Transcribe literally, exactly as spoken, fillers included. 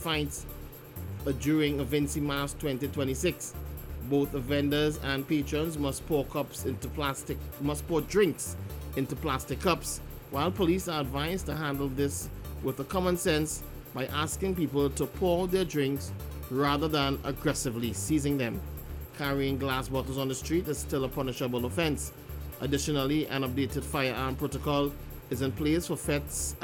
fights uh, during Vinci Mass twenty twenty-six. Both the vendors and patrons must pour cups into plastic, must pour drinks into plastic cups, while police are advised to handle this with a common sense by asking people to pour their drinks rather than aggressively seizing them. Carrying glass bottles on the street is still a punishable offense. Additionally, an updated firearm protocol is in place for fetes